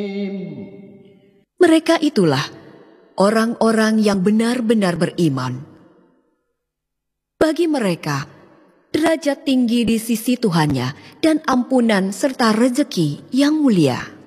Mereka itulah orang-orang yang benar-benar beriman. Bagi mereka, derajat tinggi di sisi Tuhannya dan ampunan serta rezeki yang mulia.